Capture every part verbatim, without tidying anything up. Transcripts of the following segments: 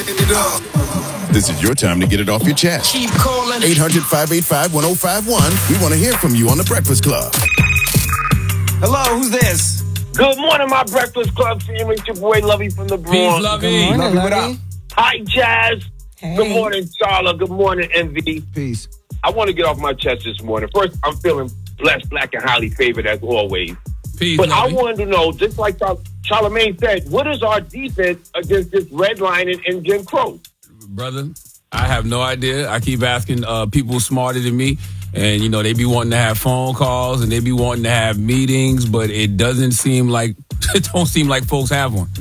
This is your time to get it off your chest. Keep calling. eight hundred, five eight five, one oh five one. We want to hear from you on The Breakfast Club. Hello, who's this? Good morning, my Breakfast Club family. It's your boy Lovey from the Bronx. Peace, Lovey. Good morning, Lovey. What up? Hi, Jazz. Hey. Good morning, Charla. Good morning, Envy. Peace. I want to get off my chest this morning. First, I'm feeling blessed, black, and highly favored as always. Peace, But Lovey. I wanted to know, just like Charlamagne said, what is our defense against this redlining and Jim Crow? Brother, I have no idea. I keep asking uh, people smarter than me, and, you know, they be wanting to have phone calls and they be wanting to have meetings, but it doesn't seem like, it don't seem like folks have one.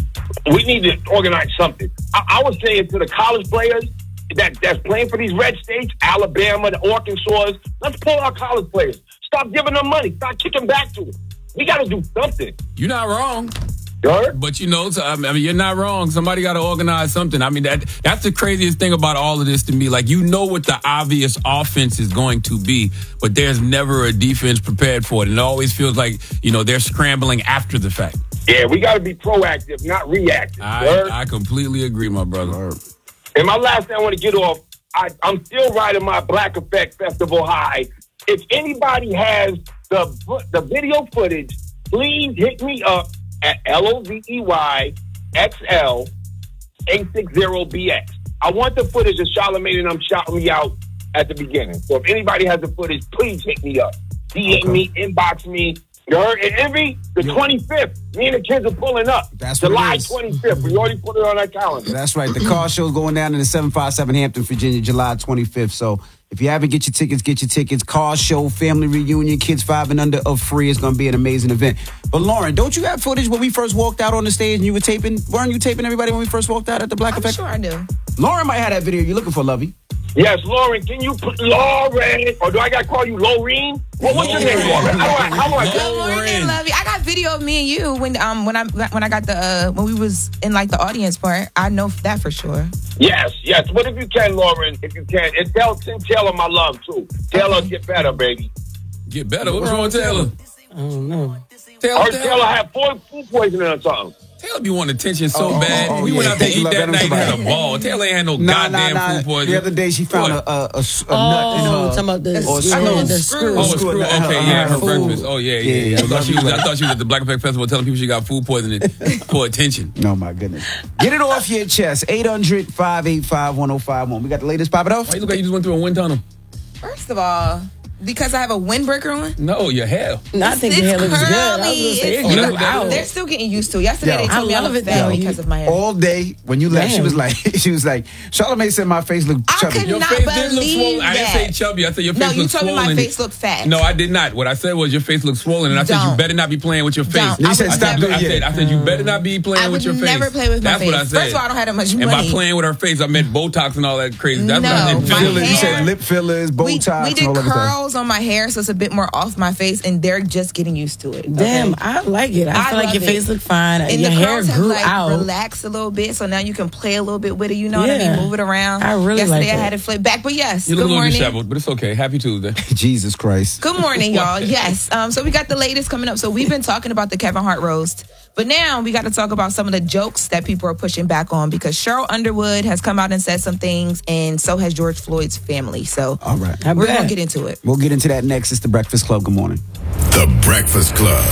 We need to organize something. I, I was saying to the college players that, that's playing for these red states, Alabama, the Arkansas, let's pull our college players. Stop giving them money. Stop kicking back to them. We got to do something. You're not wrong. You heard? But, you know, I mean, you're not wrong. Somebody got to organize something. I mean, that that's the craziest thing about all of this to me. Like, you know what the obvious offense is going to be, but there's never a defense prepared for it. And it always feels like, you know, they're scrambling after the fact. Yeah, we got to be proactive, not reactive. I, I completely agree, my brother. And my last thing I want to get off, I, I'm still riding my Black Effect Festival high. If anybody has the the video footage, please hit me up at L O V E Y X L eight six zero B X. I want the footage of Charlamagne and I'm shouting me out at the beginning. So if anybody has the footage, please hit me up. D M okay. me, inbox me. You heard? And Envy, the yeah. twenty-fifth, me and the kids are pulling up. That's July twenty-fifth. We already put it on our calendar. That's right. The car show's going down in the seven five seven Hampton, Virginia, July twenty-fifth. So if you haven't get your tickets, get your tickets. Car show, family reunion, kids five and under of free. It's going to be an amazing event. But Lauren, don't you have footage when we first walked out on the stage and you were taping? Weren't you taping everybody when we first walked out at the Black I'm Effect? Sure I do. Lauren might have that video you're looking for, Lovey. Yes, Lauren, can you put Lauren, or do I got to call you Loreen? Well, what's your name, Lauren? How do I, how do I Good morning, Lovey. I got video of me and you when um when I when I got the uh, when we was in like the audience part. I know that for sure. Yes, yes. What if you can, Lauren? If you can, and tell send Taylor my love too. Taylor, okay. Get better, baby. Get better. What's wrong with Taylor? I don't know. Taylor, or Taylor had food poisoning or something. Taylor be wanting attention so oh, bad. Oh, oh, we yeah. went out to Thank eat you, that night and somebody. had a ball. Taylor ain't had no nah, goddamn nah, nah. food poisoning. The other day she found a, a, a, a oh, nut in her. talking about the, or I know, the screw. Oh, a screw. Okay, her, yeah, her her breakfast. Oh, yeah, yeah. Yeah, yeah. I, yeah. thought she was, I thought she was at the Black Effect Festival telling people she got food poisoning for attention. No, my goodness. Get it off your chest. eight hundred, five eight five, one oh five one. We got the latest. Pop it off. Why you look like you just went through a wind tunnel? First of all, because I have a windbreaker on? No, your hair. No, I think it's your hair looks curly. good. I was gonna say, It's, it grew out. They're still getting used to it. Yesterday Yo, they told I me I love look it, fat though. because of my hair. All day when you left, Damn. she was like, she was like, Charlamagne said my face looked I chubby. could Your not face did look believe swollen. I didn't say that. chubby. I said your face No, looked you told swollen. me my face looked fat. No, I did not. What I said was your face looked swollen, and I said you Don't. better not be playing with your face. Don't. You I said would stop never- doing I it. said, I said you better not be playing I with would your face. never play with my That's face. what I said. First of all, I don't have that much And money. by playing with her face, I meant Botox and all that crazy. That's No, what I my meant. Fillers, you hair- said lip fillers, we, Botox, we did and all that stuff. curls on my hair, so it's a bit more off my face, and they're just getting used to it. Damn, okay? I like it. I, I feel like love your it. face look fine. And your the hair curls have grew like out. relaxed a little bit, so now you can play a little bit with it. You know what I Yeah. mean? Move it around. I really Yesterday like I it. had it flip back, but yes. You look Good a little morning. disheveled, but it's okay. Happy Tuesday. Jesus Christ. Good morning, y'all. Yes. Um, so we got the latest coming up. So we've been talking about the Kevin Hart roast, but now we got to talk about some of the jokes that people are pushing back on because Cheryl Underwood has come out and said some things, and so has George Floyd's family. So All right. I we're bet. going to get into it. We'll get into that next. It's the Breakfast Club. Good morning. The Breakfast Club.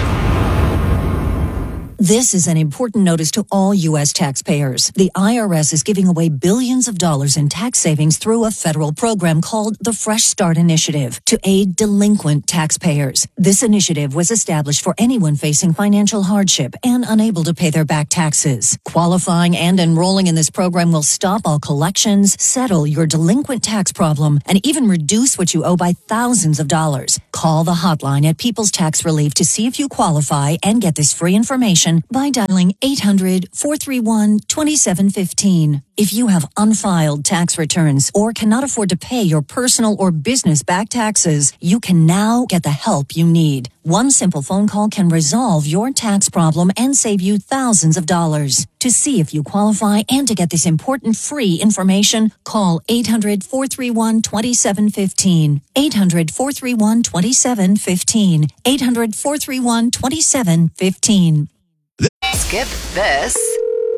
This is an important notice to all U S taxpayers. The I R S is giving away billions of dollars in tax savings through a federal program called the Fresh Start Initiative to aid delinquent taxpayers. This initiative was established for anyone facing financial hardship and unable to pay their back taxes. Qualifying and enrolling in this program will stop all collections, settle your delinquent tax problem, and even reduce what you owe by thousands of dollars. Call the hotline at People's Tax Relief to see if you qualify and get this free information by dialing eight hundred, four three one, two seven one five. If you have unfiled tax returns or cannot afford to pay your personal or business back taxes, you can now get the help you need. One simple phone call can resolve your tax problem and save you thousands of dollars. To see if you qualify and to get this important free information, call eight hundred, four three one, two seven one five. eight hundred, four three one, two seven one five. eight hundred, four three one, two seven one five. Skip this.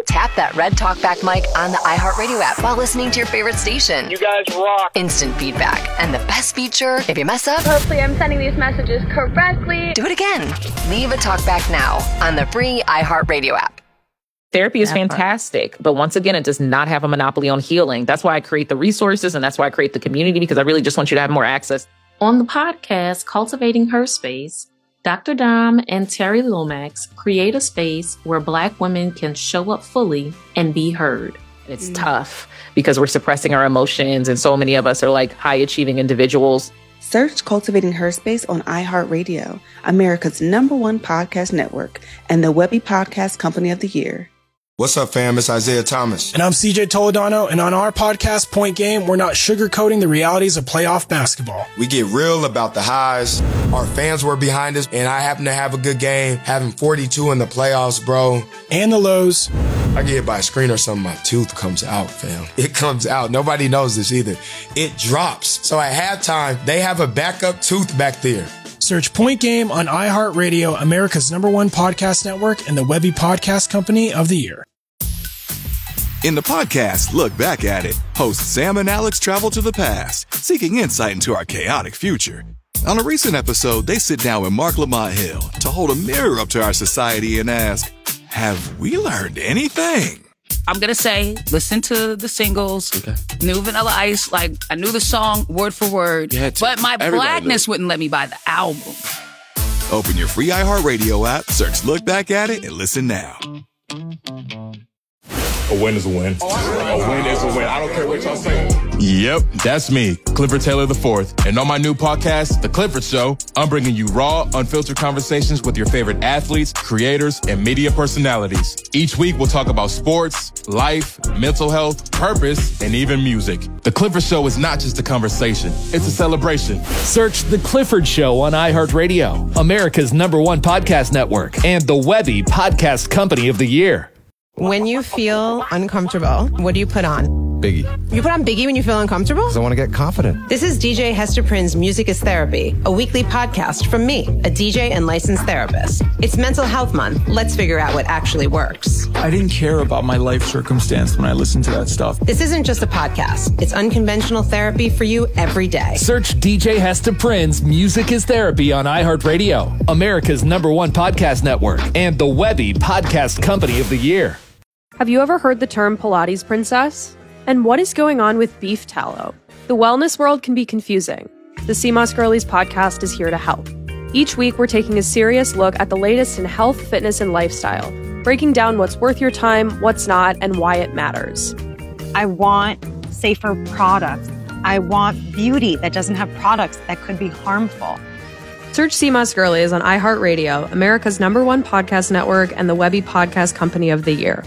Tap that red talkback mic on the iHeartRadio app while listening to your favorite station. You guys rock. Instant feedback. And the best feature, if you mess up, hopefully I'm sending these messages correctly. do it again. Leave a talkback now on the free iHeartRadio app. Therapy is fantastic, but once again, it does not have a monopoly on healing. That's why I create the resources, and that's why I create the community, because I really just want you to have more access. On the podcast, Cultivating Her Space, Doctor Dom and Terry Lomax create a space where Black women can show up fully and be heard. It's mm. tough because we're suppressing our emotions, and so many of us are like high-achieving individuals. Search Cultivating Her Space on iHeartRadio, America's number one podcast network, and the Webby Podcast Company of the Year. What's up, fam? It's Isaiah Thomas. And I'm C J Toledano, and on our podcast, Point Game, we're not sugarcoating the realities of playoff basketball. We get real about the highs. Our fans were behind us, and I happen to have a good game, having forty-two in the playoffs, bro. And the lows. I get hit by a screen or something, my tooth comes out, fam. It comes out. Nobody knows this either. It drops. So at halftime, they have a backup tooth back there. Search Point Game on iHeartRadio, America's number one podcast network, and the Webby Podcast Company of the Year. In the podcast, Look Back at It, hosts Sam and Alex travel to the past, seeking insight into our chaotic future. On a recent episode, they sit down with Mark Lamont Hill to hold a mirror up to our society and ask, have we learned anything? I'm going to say, listen to the singles, okay. New Vanilla Ice, like, I knew the song word for word, but my blackness wouldn't let me buy the album. Open your free iHeartRadio app, search Look Back at It, and listen now. A win is a win. A win is a win. I don't care what y'all say. Yep, that's me, Clifford Taylor the fourth. And on my new podcast, The Clifford Show, I'm bringing you raw, unfiltered conversations with your favorite athletes, creators, and media personalities. Each week, we'll talk about sports, life, mental health, purpose, and even music. The Clifford Show is not just a conversation, it's a celebration. Search The Clifford Show on iHeartRadio, America's number one podcast network, and the Webby Podcast Company of the Year. When you feel uncomfortable, what do you put on? Biggie. You put on Biggie when you feel uncomfortable? Because I want to get confident. This is D J Hester Prynne's Music is Therapy, a weekly podcast from me, a D J and licensed therapist. It's Mental Health Month. Let's figure out what actually works. I didn't care about my life circumstance when I listened to that stuff. This isn't just a podcast. It's unconventional therapy for you every day. Search D J Hester Prynne's Music is Therapy on iHeartRadio, America's number one podcast network, and the Webby Podcast Company of the Year. Have you ever heard the term Pilates princess? And what is going on with beef tallow? The wellness world can be confusing. The C M O S Girlies podcast is here to help. Each week, we're taking a serious look at the latest in health, fitness, and lifestyle, breaking down what's worth your time, what's not, and why it matters. I want safer products. I want beauty that doesn't have products that could be harmful. Search C M O S Girlies on iHeartRadio, America's number one podcast network, and the Webby Podcast Company of the Year.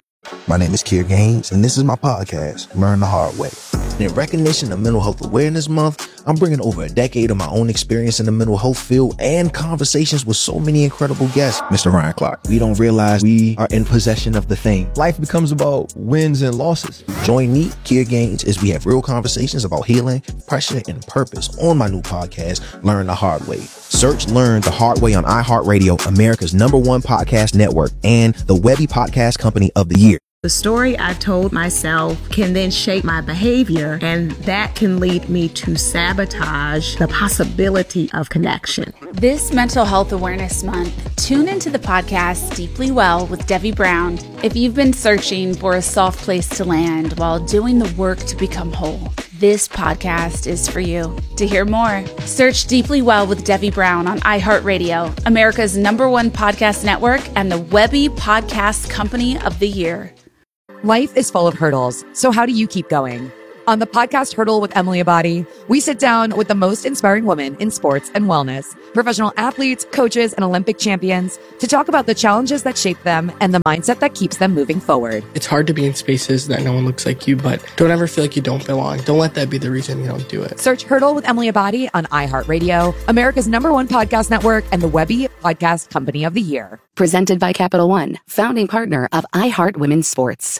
My name is Kier Gaines, and this is my podcast, Learn the Hard Way. In recognition of Mental Health Awareness Month, I'm bringing over a decade of my own experience in the mental health field and conversations with so many incredible guests. Mister Ryan Clark, we don't realize we are in possession of the thing. Life becomes about wins and losses. Join me, Kier Gaines, as we have real conversations about healing, pressure, and purpose on my new podcast, Learn the Hard Way. Search Learn the Hard Way on iHeartRadio, America's number one podcast network, and the Webby Podcast Company of the Year. The story I've told myself can then shape my behavior, and that can lead me to sabotage the possibility of connection. This Mental Health Awareness Month, tune into the podcast Deeply Well with Debbie Brown. If you've been searching for a soft place to land while doing the work to become whole, this podcast is for you. To hear more, search Deeply Well with Debbie Brown on iHeartRadio, America's number one podcast network, and the Webby Podcast Company of the Year. Life is full of hurdles, so how do you keep going? On the podcast Hurdle with Emily Abadi, we sit down with the most inspiring women in sports and wellness, professional athletes, coaches, and Olympic champions to talk about the challenges that shape them and the mindset that keeps them moving forward. It's hard to be in spaces that no one looks like you, but don't ever feel like you don't belong. Don't let that be the reason you don't do it. Search Hurdle with Emily Abadi on iHeartRadio, America's number one podcast network, and the Webby Podcast Company of the Year. Presented by Capital One, founding partner of iHeart Women's Sports.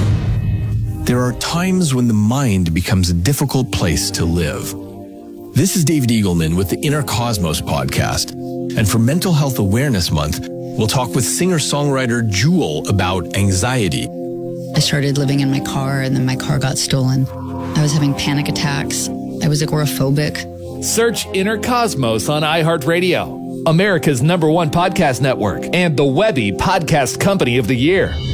There are times when the mind becomes a difficult place to live. This is David Eagleman with the Inner Cosmos podcast. And for Mental Health Awareness Month, We'll talk with singer-songwriter Jewel about anxiety. I started living in my car, and then my car got stolen. I was having panic attacks. I was agoraphobic. Search Inner Cosmos on iHeartRadio, America's number one podcast network, and the Webby Podcast Company of the Year.